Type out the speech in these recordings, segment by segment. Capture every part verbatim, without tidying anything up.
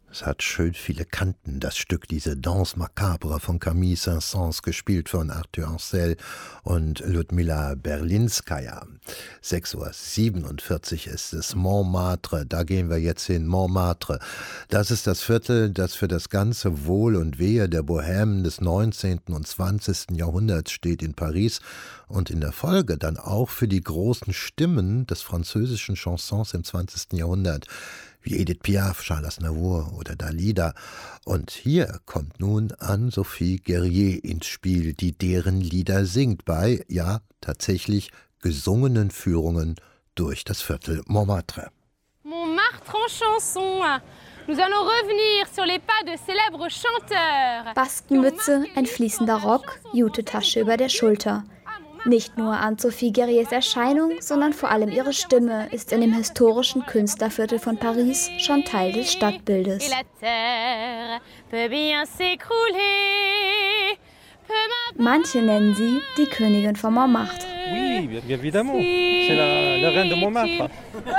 Es hat schön viele Kanten, das Stück, diese Danse macabre von Camille Saint-Saëns, gespielt von Arthur Ancel und Ludmila Berlinskaya. sechs Uhr siebenundvierzig ist es, Montmartre, da gehen wir jetzt hin, Montmartre. Das ist das Viertel, das für das ganze Wohl und Wehe der Bohèmen des neunzehnten und zwanzigsten Jahrhunderts steht in Paris und in der Folge dann auch für die großen Stimmen des französischen Chansons im zwanzigsten Jahrhundert, wie Edith Piaf, Charles Aznavour oder Dalida. Und hier kommt nun Anne-Sophie Guerrier ins Spiel, die deren Lieder singt bei, ja, tatsächlich gesungenen Führungen durch das Viertel Montmartre. Montmartre en chanson. Nous allons revenir sur les pas de célèbres chanteurs. Baskenmütze, ein fließender Rock, Jutetasche über der Schulter. Nicht nur Anne-Sophie Guerriers Erscheinung, sondern vor allem ihre Stimme ist in dem historischen Künstlerviertel von Paris schon Teil des Stadtbildes. Manche nennen sie die Königin von Montmartre. Oui, bien évidemment. C'est la, la reine de Montmartre.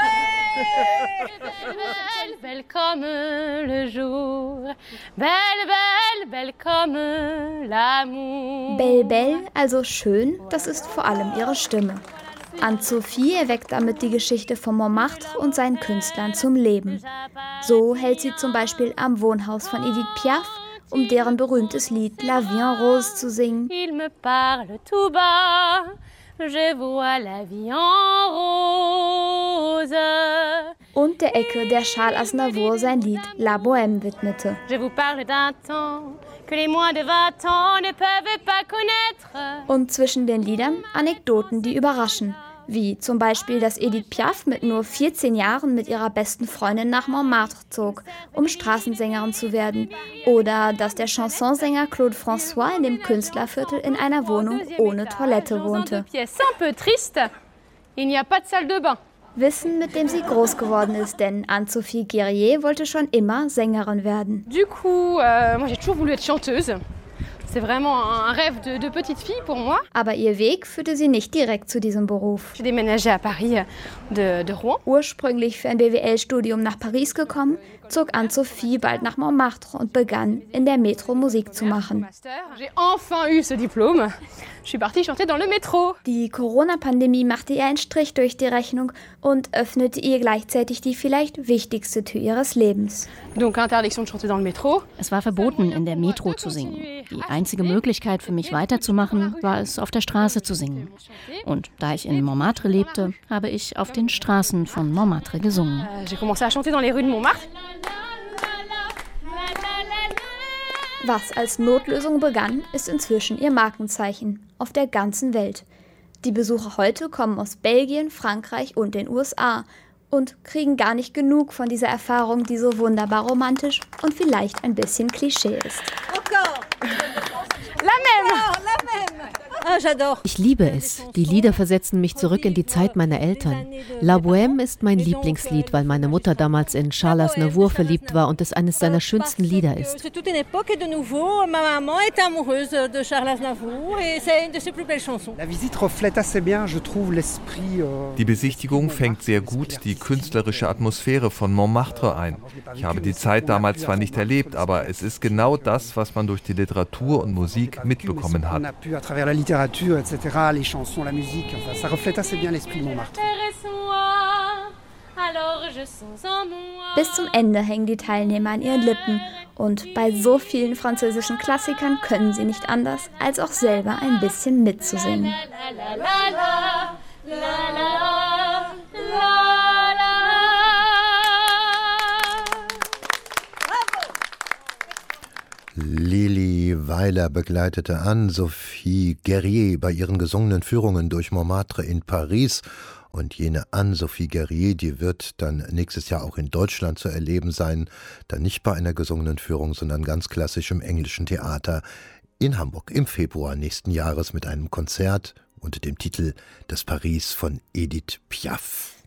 Belle, belle comme le jour, belle, belle, belle comme l'amour. Belle, belle, also schön, das ist vor allem ihre Stimme. Anne-Sophie erweckt damit die Geschichte von Montmartre und seinen Künstlern zum Leben. So hält sie zum Beispiel am Wohnhaus von Edith Piaf, um deren berühmtes Lied La Vie en Rose zu singen. Il me parle tout bas, je vois la vie en rose. Und der Ecke, der Charles Aznavour sein Lied La Bohème widmete. Je vous parle d'un temps que les moins de vingt ans ne peuvent pas connaître. Und zwischen den Liedern Anekdoten, die überraschen. Wie zum Beispiel, dass Edith Piaf mit nur vierzehn Jahren mit ihrer besten Freundin nach Montmartre zog, um Straßensängerin zu werden. Oder dass der Chansonsänger Claude François in dem Künstlerviertel in einer Wohnung ohne Toilette wohnte. Wissen, mit dem sie groß geworden ist, denn Anne-Sophie Guerrier wollte schon immer Sängerin werden. Du coup, euh, moi j'ai toujours voulu être chanteuse. C'est vraiment un rêve de, de petite fille pour moi. Aber ihr Weg führte sie nicht direkt zu diesem Beruf. J'ai déménagé à Paris de, de Rouen. Ursprünglich für ein B W L-Studium nach Paris gekommen, zog Anne-Sophie bald nach Montmartre und begann, in der Metro Musik zu machen. J'ai enfin eu ce diplôme. Je suis partie chanter dans le métro. Die Corona-Pandemie machte ihr einen Strich durch die Rechnung und öffnete ihr gleichzeitig die vielleicht wichtigste Tür ihres Lebens. Donc interdiction de chanter dans le métro. Es war verboten, in der Metro zu singen. Die einzige Möglichkeit für mich weiterzumachen, war es, auf der Straße zu singen. Und da ich in Montmartre lebte, habe ich auf den Straßen von Montmartre gesungen. J'ai commencé à chanter dans les rues de Montmartre. Was als Notlösung begann, ist inzwischen ihr Markenzeichen auf der ganzen Welt. Die Besucher heute kommen aus Belgien, Frankreich und den U S A und kriegen gar nicht genug von dieser Erfahrung, die so wunderbar romantisch und vielleicht ein bisschen Klischee ist. Ich liebe es. Die Lieder versetzen mich zurück in die Zeit meiner Eltern. La Bohème ist mein Lieblingslied, weil meine Mutter damals in Charles Aznavour verliebt war und es eines seiner schönsten Lieder ist. Die Besichtigung fängt sehr gut die künstlerische Atmosphäre von Montmartre ein. Ich habe die Zeit damals zwar nicht erlebt, aber es ist genau das, was man durch die Literatur und Musik mitbekommen hat. littérature, et cetera, les chansons, la musique, enfin, ça reflète assez bien l'esprit de Montmartre. Bis zum Ende hängen die Teilnehmer an ihren Lippen und bei so vielen französischen Klassikern können sie nicht anders, als auch selber ein bisschen mitzusingen. Lili Weiler begleitete Anne-Sophie Guerrier bei ihren gesungenen Führungen durch Montmartre in Paris. Und jene Anne-Sophie Guerrier, die wird dann nächstes Jahr auch in Deutschland zu erleben sein. Dann nicht bei einer gesungenen Führung, sondern ganz klassisch im englischen Theater in Hamburg im Februar nächsten Jahres mit einem Konzert unter dem Titel Das Paris von Edith Piaf.